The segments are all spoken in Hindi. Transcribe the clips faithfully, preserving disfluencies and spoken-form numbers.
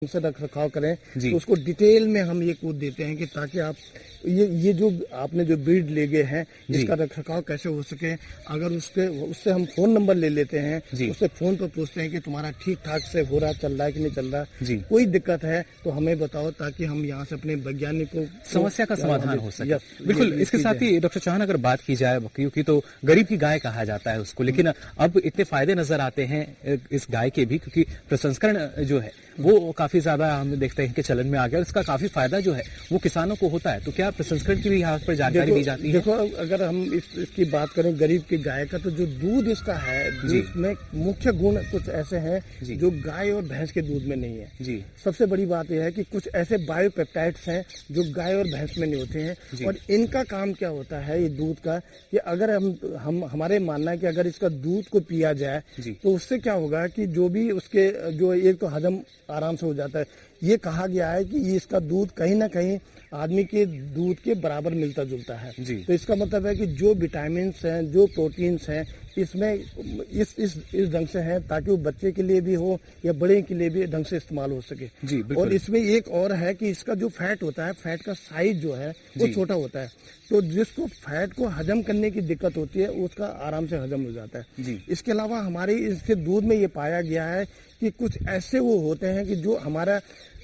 से रख रखाव करें तो उसको डिटेल में हम ये कोड देते हैं कि ताकि आप ये ये जो आपने जो ब्रीड ले गए हैं इसका रख रखाव कैसे हो सके। अगर उसके उससे हम फोन नंबर ले लेते हैं, उससे फोन पर पूछते हैं कि तुम्हारा ठीक ठाक से हो रहा, चल रहा है कि नहीं चल रहा, कोई दिक्कत है तो हमें बताओ ताकि हम यहाँ से अपने वैज्ञानिकों समस्या का समाधान हो सके। बिल्कुल। इसके साथ ही डॉक्टर चौहान, अगर बात की जाए बकरियों की तो गरीब की गाय कहा जाता है उसको, लेकिन अब इतने फायदे नजर आते हैं इस गाय के भी, क्योंकि प्रसंस्करण जो है वो काफी ज्यादा हम देखते हैं कि चलन में आ गया और इसका काफी फायदा जो है वो किसानों को होता है। तो क्या प्रसंस्करण की भी यहाँ पर जानकारी दी जाती है? देखो, अगर हम इस, इसकी बात करें गरीब की गाय का, तो जो दूध इसका है, दूध में मुख्य गुण कुछ ऐसे हैं जो गाय और भैंस के दूध में नहीं है। जी। सबसे बड़ी बात यह है कि कुछ ऐसे बायोपेप्टाइड्स हैं जो गाय और भैंस में नहीं होते हैं, और इनका काम क्या होता है ये दूध का, कि अगर हम हम हमारे मानना है कि अगर इसका दूध को पिया जाए तो उससे क्या होगा कि जो भी उसके जो एक तो हजम आराम से हो जाता है। ये कहा गया है कि ये इसका दूध कहीं ना कहीं आदमी के दूध के बराबर मिलता जुलता है। तो इसका मतलब है कि जो विटामिन हैं, जो प्रोटीन्स हैं, इसमें इस इस इस ढंग से है ताकि वो बच्चे के लिए भी हो या बड़े के लिए भी ढंग से इस्तेमाल हो सके। जी, और इसमें एक और है कि इसका जो फैट होता है, फैट का साइज जो है वो छोटा होता है, तो जिसको फैट को हजम करने की दिक्कत होती है उसका आराम से हजम हो जाता है। जी। इसके अलावा हमारे इसके दूध में ये पाया गया है कि कुछ ऐसे वो होते हैं कि जो हमारा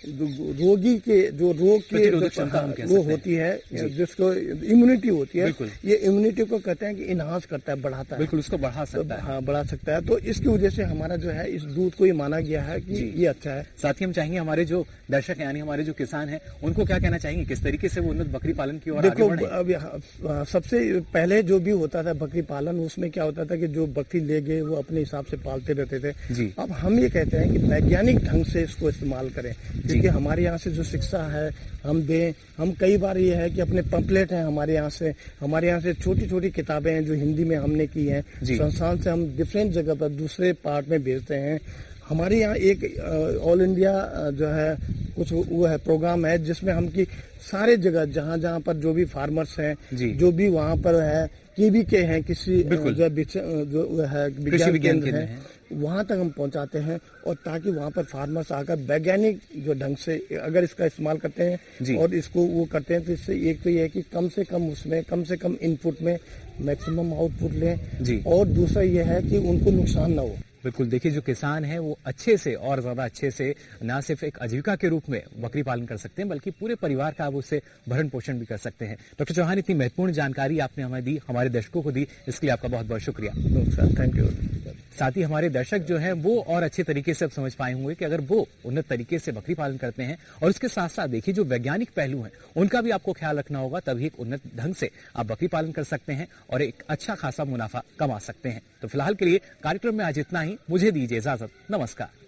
रोगी के जो रोग के वो होती है, जिसको इम्यूनिटी होती है, ये इम्यूनिटी को कहते हैं कि इनहांस करता है, बढ़ाता है। बिल्कुल, उसको बढ़ा सकता है। हाँ, बढ़ा सकता है। तो इसकी वजह से हमारा जो है इस दूध को ये माना गया है कि ये अच्छा है। साथ ही हम चाहेंगे हमारे जो दर्शक यानी हमारे जो किसान हैं उनको क्या कहना चाहेंगे, किस तरीके से वो उन्नत बकरी पालन की ओर आगे बढ़े? देखो, अब सबसे पहले जो भी होता था बकरी पालन, उसमें क्या होता था कि जो बकरी ले गए वो अपने हिसाब से पालते रहते थे। अब हम ये कहते हैं कि वैज्ञानिक ढंग से इसको इस्तेमाल करें, क्योंकि हमारे यहाँ से जो शिक्षा है हम दें। हम कई बार ये है कि अपने पंपलेट हैं हमारे यहाँ से, हमारे यहाँ से छोटी छोटी किताबें हैं जो हिंदी में हमने की हैं, संस्थान से हम डिफरेंट जगह पर दूसरे पार्ट में भेजते हैं। हमारे यहाँ एक ऑल इंडिया जो है कुछ वो है प्रोग्राम है जिसमें हम की सारे जगह जहाँ जहाँ पर जो भी फार्मर्स हैं, जो भी वहाँ पर है केवी के हैं, किसी जो जो है विज्ञान केंद्र है, वहां तक हम पहुंचाते हैं, और ताकि वहां पर फार्मर्स आकर वैज्ञानिक जो ढंग से अगर इसका इस्तेमाल करते हैं और इसको वो करते हैं तो इससे एक तो ये है कि कम से कम उसमें कम से कम इनपुट में मैक्सिमम आउटपुट लें, और दूसरा ये है कि उनको नुकसान ना हो। बिल्कुल। देखिए, जो किसान है वो अच्छे से और ज्यादा अच्छे से न सिर्फ एक आजीविका के रूप में बकरी पालन कर सकते हैं बल्कि पूरे परिवार का आप उससे भरण पोषण भी कर सकते हैं। डॉक्टर चौहान, इतनी महत्वपूर्ण जानकारी आपने हमें दी, हमारे दर्शकों को दी, इसके लिए आपका बहुत बहुत शुक्रिया। Thank you. साथ ही हमारे दर्शक जो हैं वो और अच्छे तरीके से अब समझ पाए होंगे कि अगर वो उन्नत तरीके से बकरी पालन करते हैं और उसके साथ साथ देखिए जो वैज्ञानिक पहलू हैं उनका भी आपको ख्याल रखना होगा, तभी एक उन्नत ढंग से आप बकरी पालन कर सकते हैं और एक अच्छा खासा मुनाफा कमा सकते हैं। तो फिलहाल के लिए कार्यक्रम में आज इतना ही। मुझे दीजिए इजाजत। नमस्कार।